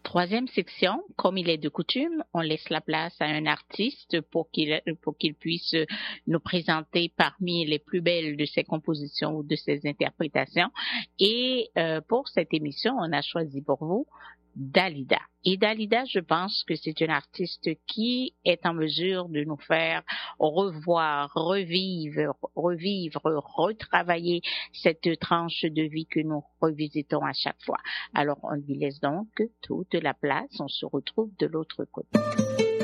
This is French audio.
troisième section, comme il est de coutume, on laisse la place à un artiste pour qu'il puisse nous présenter parmi les plus belles de ses compositions ou de ses interprétations. Et pour cette émission, on a choisi pour vous Dalida. Et Dalida, je pense que c'est une artiste qui est en mesure de nous faire revoir, revivre, retravailler cette tranche de vie que nous revisitons à chaque fois. Alors, on lui laisse donc toute la place. On se retrouve de l'autre côté.